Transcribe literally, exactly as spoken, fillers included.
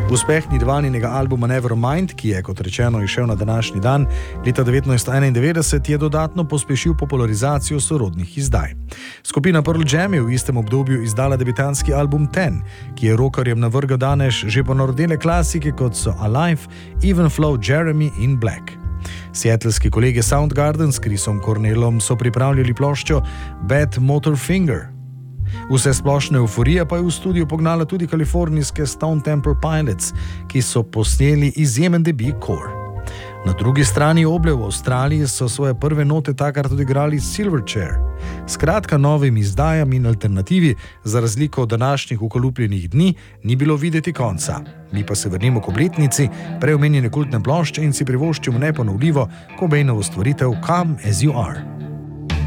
Uspeh Nirvaninega albuma Nevermind, ki je, kot rečeno, izšel na današnji dan, leta devetnajststo enaindevetdeset, je dodatno pospešil popularizacijo sorodnih izdaj. Skupina Pearl Jam je v istem obdobju izdala debitanski album Ten, ki je rockerjem navrgal danes že ponarodele klasike, kot so Alive, Even Flow, Jeremy in Black. Seattleski kolegi Soundgarden s Chrisom Cornellom so pripravljali ploščo Bad Motor Finger. Vse splošna euforija pa je v studiu pognala tudi kalifornijske Stone Temple Pilots, ki so posneli izjemen debut Core. Na drugi strani oble v Avstraliji so svoje prve note takrat odigrali Silverchair. Skratka, novim izdajam in alternativi, za razliko od današnjih ukolupljenih dni, ni bilo videti konca. Mi pa se vrnimo k obletnici preomenjene kultne plošče in si privoščimo neponovljivo Cobainovo stvaritev Come As You Are.